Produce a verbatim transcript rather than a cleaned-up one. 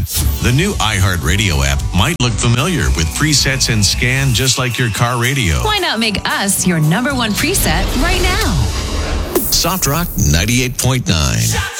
The new iHeartRadio app might look familiar with presets and scan just like your car radio. Why not make us your number one preset right now? Soft Rock ninety-eight point nine.